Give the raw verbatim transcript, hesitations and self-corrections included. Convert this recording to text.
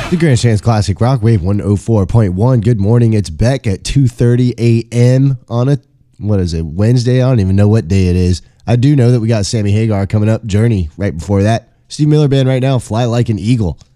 The Grandstands Classic Rock Wave one oh four point one. Good morning. It's Beck at two thirty a.m. on a, what is it, Wednesday? I don't even know what day it is. I do know that we got Sammy Hagar coming up, Journey right before that. Steve Miller Band right now, Fly Like an Eagle.